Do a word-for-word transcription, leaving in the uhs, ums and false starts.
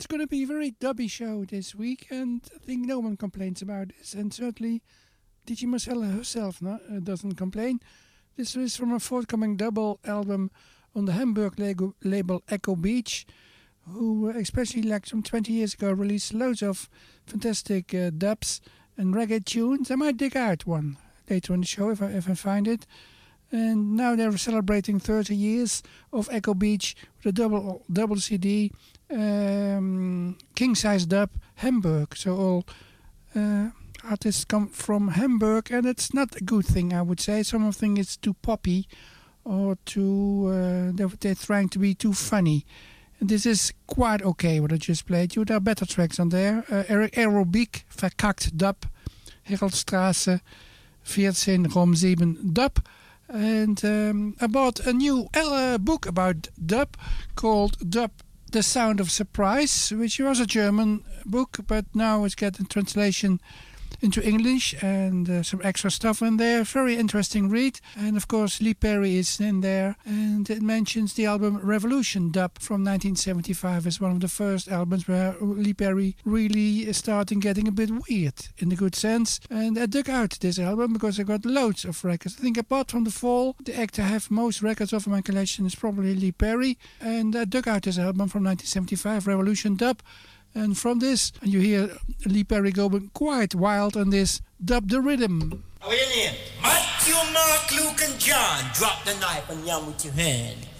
going to be a very dubby show this week, and I think no one complains about this, and certainly D J Marcella herself no, uh, doesn't complain. This is from a forthcoming double album on the Hamburg lego- label Echo Beach, who uh, especially like some twenty years ago released loads of fantastic uh, dubs and reggae tunes. I might dig out one later in the show if I, if I find it. And now they're celebrating thirty years of Echo Beach with a double double C D, um, king size dub, Hamburg. So all uh, artists come from Hamburg, and it's not a good thing, I would say. Some of them it's too poppy, or too uh, they're, they're trying to be too funny. And this is quite okay what I just played you. There are better tracks on there. Uh, Aerobic, Verkackt Dub, Heraldstraße, fourteen Rom seven Dub. And um, I bought a new uh, book about dub called Dub, The Sound of Surprise, which was a German book, but now it's getting translation into English and uh, some extra stuff in there. Very interesting read. And of course Lee Perry is in there, and it mentions the album Revolution Dub from nineteen seventy-five as one of the first albums where Lee Perry really started getting a bit weird in the good sense. And I dug out this album because I got loads of records. I think apart from The Fall, the act I have most records of in my collection is probably Lee Perry, and I dug out this album from nineteen seventy-five, Revolution Dub. And from this, you hear Lee Perry going quite wild on this Dub the Rhythm. How are your name? Matthew, Mark, Luke, and John. Drop the knife and yam with your hand.